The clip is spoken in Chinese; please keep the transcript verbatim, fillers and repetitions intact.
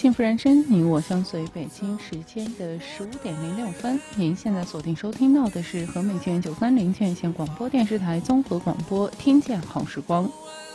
幸福人生，你我相随。北京时间的十五点零六分，您现在锁定收听到的是和美建九三零建县广播电视台综合广播，听见好时光。